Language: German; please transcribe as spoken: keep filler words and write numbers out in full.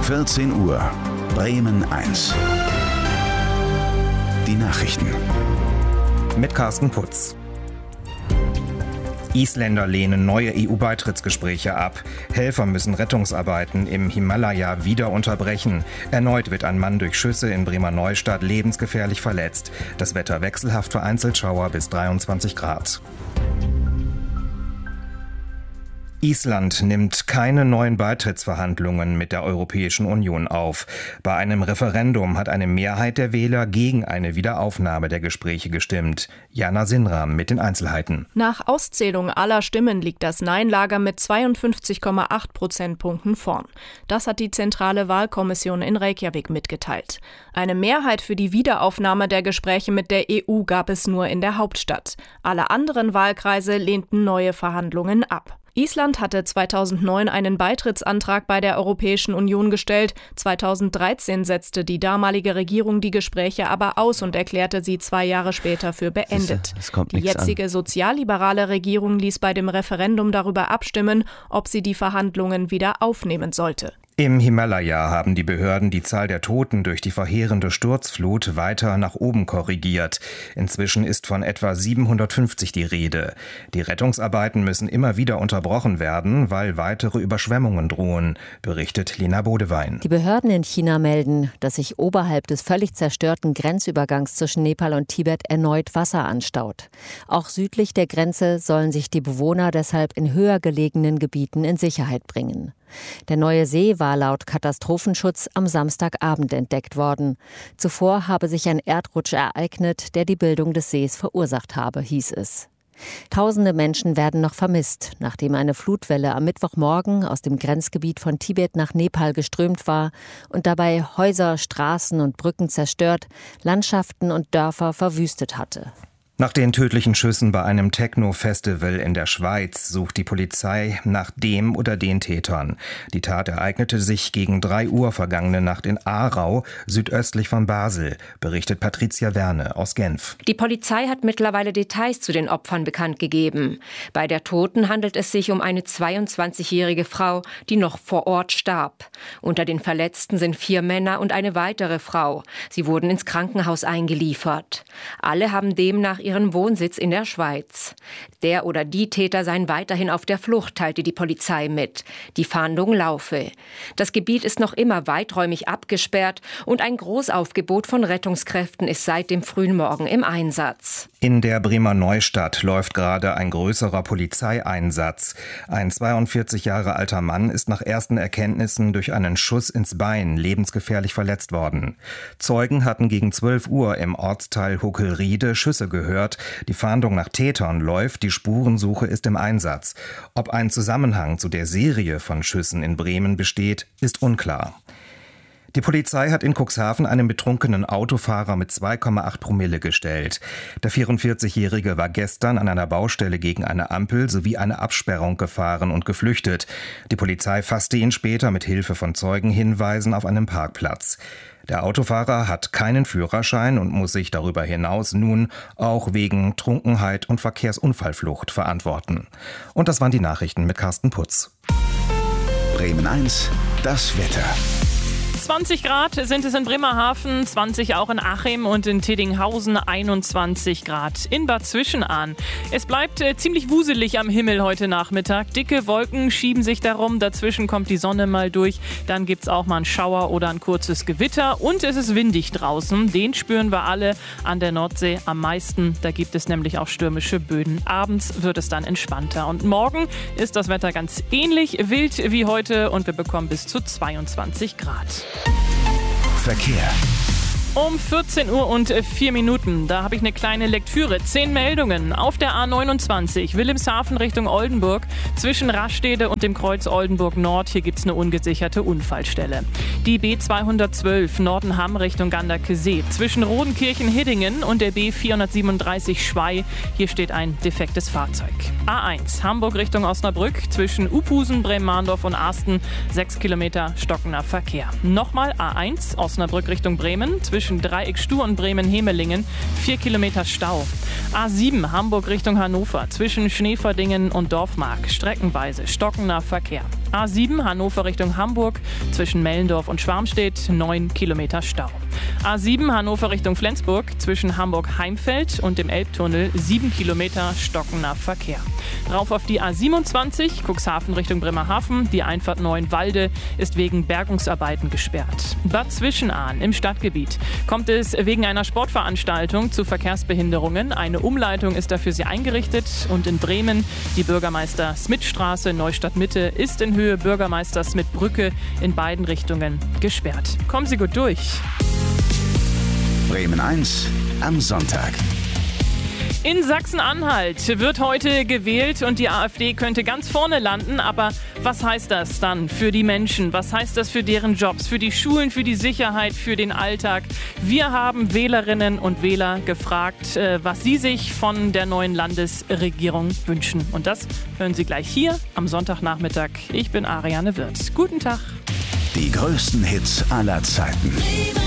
vierzehn Uhr, Bremen eins. Die Nachrichten. Mit Carsten Putz. Isländer lehnen neue E U-Beitrittsgespräche ab. Helfer müssen Rettungsarbeiten im Himalaya wieder unterbrechen. Erneut wird ein Mann durch Schüsse in Bremer Neustadt lebensgefährlich verletzt. Das Wetter wechselhaft, vereinzelt Schauer bis dreiundzwanzig Grad. Island nimmt keine neuen Beitrittsverhandlungen mit der Europäischen Union auf. Bei einem Referendum hat eine Mehrheit der Wähler gegen eine Wiederaufnahme der Gespräche gestimmt. Jana Sinram mit den Einzelheiten. Nach Auszählung aller Stimmen liegt das Nein-Lager mit zweiundfünfzig Komma acht Prozentpunkten vorn. Das hat die zentrale Wahlkommission in Reykjavik mitgeteilt. Eine Mehrheit für die Wiederaufnahme der Gespräche mit der E U gab es nur in der Hauptstadt. Alle anderen Wahlkreise lehnten neue Verhandlungen ab. Island hatte zweitausendneun einen Beitrittsantrag bei der Europäischen Union gestellt. zweitausenddreizehn setzte die damalige Regierung die Gespräche aber aus und erklärte sie zwei Jahre später für beendet. Es kommt die jetzige an. sozialliberale Regierung ließ bei dem Referendum darüber abstimmen, ob sie die Verhandlungen wieder aufnehmen sollte. Im Himalaya haben die Behörden die Zahl der Toten durch die verheerende Sturzflut weiter nach oben korrigiert. Inzwischen ist von etwa siebenhundertfünfzig die Rede. Die Rettungsarbeiten müssen immer wieder unterbrochen werden, weil weitere Überschwemmungen drohen, berichtet Lena Bodewein. Die Behörden in China melden, dass sich oberhalb des völlig zerstörten Grenzübergangs zwischen Nepal und Tibet erneut Wasser anstaut. Auch südlich der Grenze sollen sich die Bewohner deshalb in höher gelegenen Gebieten in Sicherheit bringen. Der neue See war laut Katastrophenschutz am Samstagabend entdeckt worden. Zuvor habe sich ein Erdrutsch ereignet, der die Bildung des Sees verursacht habe, hieß es. Tausende Menschen werden noch vermisst, nachdem eine Flutwelle am Mittwochmorgen aus dem Grenzgebiet von Tibet nach Nepal geströmt war und dabei Häuser, Straßen und Brücken zerstört, Landschaften und Dörfer verwüstet hatte. Nach den tödlichen Schüssen bei einem Techno-Festival in der Schweiz sucht die Polizei nach dem oder den Tätern. Die Tat ereignete sich gegen drei Uhr vergangene Nacht in Aarau, südöstlich von Basel, berichtet Patricia Werne aus Genf. Die Polizei hat mittlerweile Details zu den Opfern bekannt gegeben. Bei der Toten handelt es sich um eine zweiundzwanzigjährige Frau, die noch vor Ort starb. Unter den Verletzten sind vier Männer und eine weitere Frau. Sie wurden ins Krankenhaus eingeliefert. Alle haben demnach ihren Wohnsitz in der Schweiz. Der oder die Täter seien weiterhin auf der Flucht, teilte die Polizei mit. Die Fahndung laufe. Das Gebiet ist noch immer weiträumig abgesperrt und ein Großaufgebot von Rettungskräften ist seit dem frühen Morgen im Einsatz. In der Bremer Neustadt läuft gerade ein größerer Polizeieinsatz. Ein zweiundvierzig Jahre alter Mann ist nach ersten Erkenntnissen durch einen Schuss ins Bein lebensgefährlich verletzt worden. Zeugen hatten gegen zwölf Uhr im Ortsteil Huckelriede Schüsse gehört. Die Fahndung nach Tätern läuft, die Spurensuche ist im Einsatz. Ob ein Zusammenhang zu der Serie von Schüssen in Bremen besteht, ist unklar. Die Polizei hat in Cuxhaven einen betrunkenen Autofahrer mit zwei Komma acht Promille gestellt. Der vierundvierzigjährige war gestern an einer Baustelle gegen eine Ampel sowie eine Absperrung gefahren und geflüchtet. Die Polizei fasste ihn später mit Hilfe von Zeugenhinweisen auf einem Parkplatz. Der Autofahrer hat keinen Führerschein und muss sich darüber hinaus nun auch wegen Trunkenheit und Verkehrsunfallflucht verantworten. Und das waren die Nachrichten mit Carsten Putz. Bremen eins, das Wetter. zwanzig Grad sind es in Bremerhaven, zwanzig auch in Achim und in Tiddinghausen, einundzwanzig Grad in Bad Zwischenahn. Es bleibt äh, ziemlich wuselig am Himmel heute Nachmittag. Dicke Wolken schieben sich darum, dazwischen kommt die Sonne mal durch. Dann gibt es auch mal einen Schauer oder ein kurzes Gewitter und es ist windig draußen. Den spüren wir alle an der Nordsee am meisten. Da gibt es nämlich auch stürmische Böden. Abends wird es dann entspannter. Und morgen ist das Wetter ganz ähnlich wild wie heute und wir bekommen bis zu zweiundzwanzig Grad. Verkehr. Um vierzehn Uhr und vier Minuten, da habe ich eine kleine Lektüre. Zehn Meldungen auf der A neunundzwanzig, Wilhelmshaven Richtung Oldenburg, zwischen Rastede und dem Kreuz Oldenburg Nord. Hier gibt es eine ungesicherte Unfallstelle. Die B zweihundertzwölf Nordenham Richtung Ganderkesee, zwischen Rodenkirchen-Hiddingen und der B vierhundertsiebenunddreißig Schwei. Hier steht ein defektes Fahrzeug. A eins, Hamburg Richtung Osnabrück, zwischen Uphusen, Bremen-Mahndorf und Arsten, sechs Kilometer stockender Verkehr. Nochmal A eins, Osnabrück Richtung Bremen, zwischen zwischen Dreieckstuhr und Bremen-Hemelingen. Vier Kilometer Stau. A sieben Hamburg Richtung Hannover zwischen Schneeverdingen und Dorfmark. Streckenweise stockender Verkehr. A sieben Hannover Richtung Hamburg zwischen Mellendorf und Schwarmstedt. Neun Kilometer Stau. A sieben Hannover Richtung Flensburg zwischen Hamburg-Heimfeld und dem Elbtunnel. Sieben Kilometer stockender Verkehr. Rauf auf die A siebenundzwanzig Cuxhaven Richtung Bremerhaven. Die Einfahrt Neuenwalde ist wegen Bergungsarbeiten gesperrt. Bad Zwischenahn im Stadtgebiet kommt es wegen einer Sportveranstaltung zu Verkehrsbehinderungen. Eine Umleitung ist dafür sie eingerichtet. Und in Bremen die Bürgermeister-Smith-Straße Neustadt-Mitte ist in Höhe Bürgermeister-Smith-Brücke in beiden Richtungen gesperrt. Kommen Sie gut durch. Bremen eins am Sonntag. In Sachsen-Anhalt wird heute gewählt und die AfD könnte ganz vorne landen. Aber was heißt das dann für die Menschen? Was heißt das für deren Jobs, für die Schulen, für die Sicherheit, für den Alltag? Wir haben Wählerinnen und Wähler gefragt, was sie sich von der neuen Landesregierung wünschen. Und das hören Sie gleich hier am Sonntagnachmittag. Ich bin Ariane Wirth. Guten Tag. Die größten Hits aller Zeiten.